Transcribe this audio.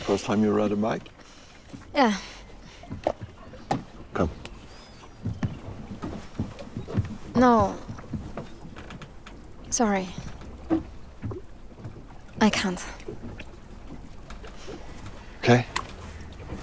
First time you ride a bike? Yeah. Come. No. Sorry. I can't. Okay.